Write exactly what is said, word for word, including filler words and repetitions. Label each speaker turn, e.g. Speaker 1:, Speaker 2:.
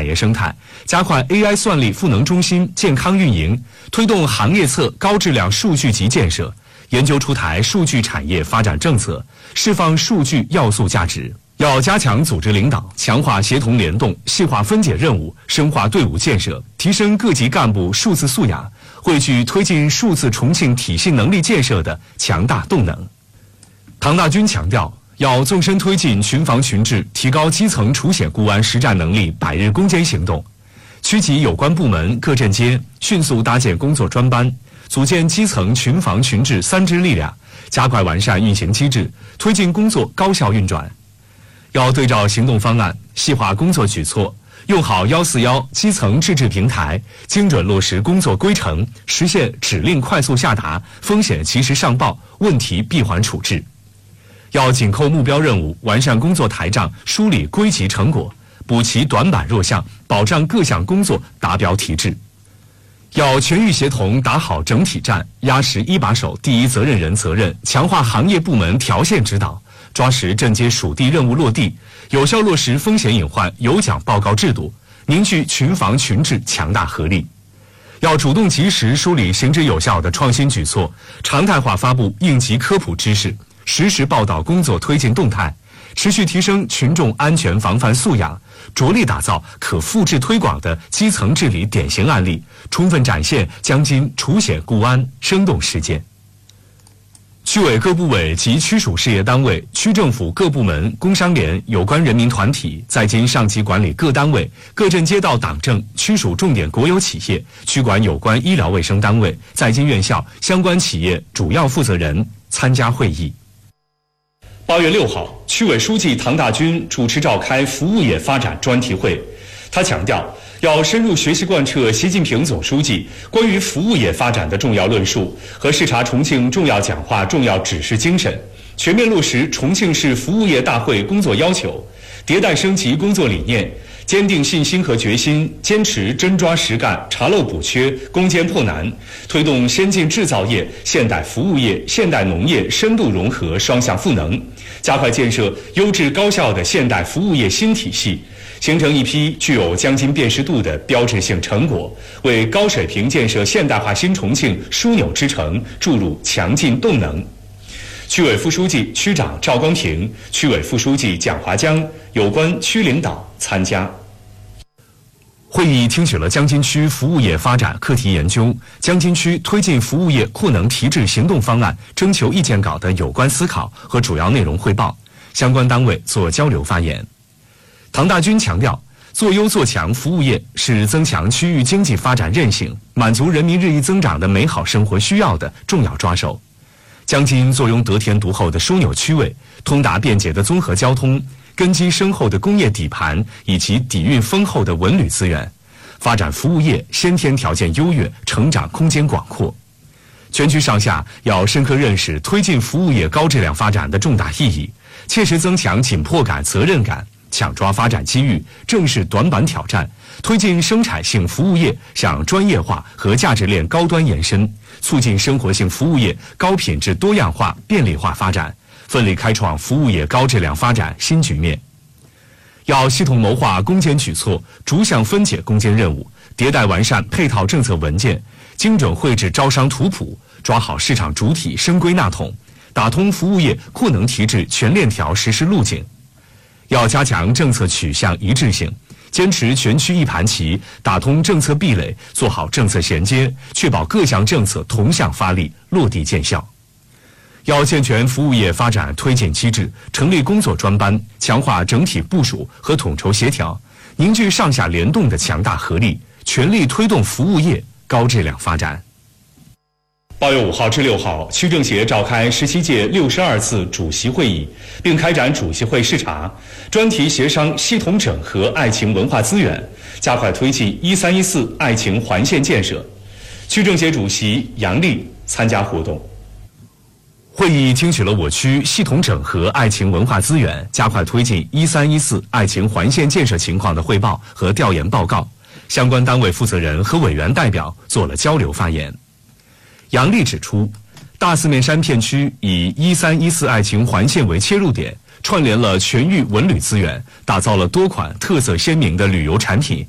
Speaker 1: 产业生态，加快 A I 算力赋能中心健康运营，推动行业侧高质量数据集建设，研究出台数据产业发展政策，释放数据要素价值。要加强组织领导，强化协同联动，细化分解任务，深化队伍建设，提升各级干部数字素养，汇聚推进数字重庆体系能力建设的强大动能。唐大军强调，要纵深推进群防群治，提高基层除险固安实战能力百日攻坚行动，区级有关部门各镇街迅速搭建工作专班，组建基层群防群治三支力量，加快完善运行机制，推进工作高效运转。要对照行动方案，细化工作举措，用好一四一基层自治平台，精准落实工作规程，实现指令快速下达、风险及时上报、问题闭环处置。要紧扣目标任务，完善工作台账，梳理归集成果，补齐短板弱项，保障各项工作达标提质。要全域协同打好整体战，压实一把手第一责任人责任，强化行业部门条线指导，抓实镇街属地任务落地，有效落实风险隐患有奖报告制度，凝聚群防群治强大合力。要主动及时梳理行之有效的创新举措，常态化发布应急科普知识，实时报道工作推进动态，持续提升群众安全防范素养，着力打造可复制推广的基层治理典型案例，充分展现江津除险固安生动实践。区委各部委及区属事业单位、区政府各部门、工商联、有关人民团体，在京上级管理各单位、各镇街道党政、区属重点国有企业、区管有关医疗卫生单位、在京院校相关企业主要负责人参加会议。八月六号，区委书记唐大军主持召开服务业发展专题会。他强调，要深入学习贯彻习近平总书记关于服务业发展的重要论述和视察重庆重要讲话重要指示精神，全面落实重庆市服务业大会工作要求，迭代升级工作理念，坚定信心和决心，坚持真抓实干、查漏补缺、攻坚破难，推动先进制造业、现代服务业、现代农业深度融合双向赋能，加快建设优质高效的现代服务业新体系，形成一批具有江津辨识度的标志性成果，为高水平建设现代化新重庆枢纽之城注入强劲动能。区委副书记、区长赵光平、区委副书记蒋华江有关区领导参加。会议听取了江津区服务业发展课题研究、江津区推进服务业库能提质行动方案征求意见稿的有关思考和主要内容汇报，相关单位做交流发言。唐大军强调，做优做强服务业是增强区域经济发展韧性、满足人民日益增长的美好生活需要的重要抓手。江津坐拥得天独厚的枢纽区位、通达便捷的综合交通、根基深厚的工业底盘以及底蕴丰厚的文旅资源，发展服务业先天条件优越，成长空间广阔。全区上下要深刻认识推进服务业高质量发展的重大意义，切实增强紧迫感、责任感，抢抓发展机遇，正视短板挑战，推进生产性服务业向专业化和价值链高端延伸，促进生活性服务业高品质多样化便利化发展，奋力开创服务业高质量发展新局面。要系统谋划攻坚举措，逐项分解攻坚任务，迭代完善配套政策文件，精准绘制招商图谱，抓好市场主体深归纳统，打通服务业库能提质全链条实施路径。要加强政策取向一致性，坚持全区一盘棋，打通政策壁垒，做好政策衔接，确保各项政策同向发力，落地见效。要健全服务业发展推进机制，成立工作专班，强化整体部署和统筹协调，凝聚上下联动的强大合力，全力推动服务业高质量发展。八月五号至六号，区政协召开十七届六十二次主席会议，并开展主席会视察，专题协商系统整合爱情文化资源，加快推进一三一四爱情环线建设。区政协主席杨丽参加活动。会议听取了我区系统整合爱情文化资源，加快推进一三一四爱情环线建设情况的汇报和调研报告，相关单位负责人和委员代表做了交流发言。杨丽指出，大四面山片区以一三一四爱情环线为切入点，串联了全域文旅资源，打造了多款特色鲜明的旅游产品，